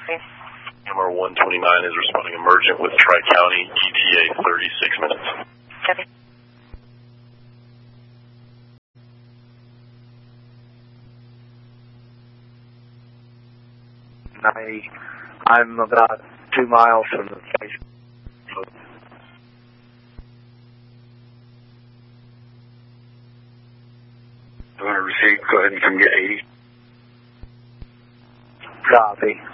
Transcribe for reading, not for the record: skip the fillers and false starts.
Camera 129 is responding emergent with Tri-County, ETA 36 minutes. Copy. I'm about 2 miles from the station. You want to receive? Go ahead and come get 80. Copy.